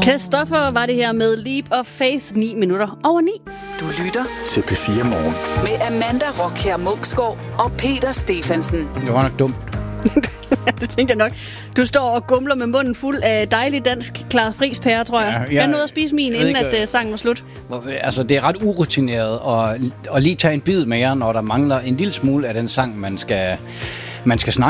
Christoffer var det her med Leap of Faith, 9:09. Du lytter til P4 Morgen med Amanda Rockher Munksgaard og Peter Stefansen. Det var nok dumt. Det tænkte jeg nok. Du står og gumler med munden fuld af dejlig dansk Clara Friis pære, tror jeg. Jeg nåede at spise min, inden at sangen var slut. Altså, det er ret urutineret at lige tage en bid med jer, når der mangler en lille smule af den sang, man skal snakke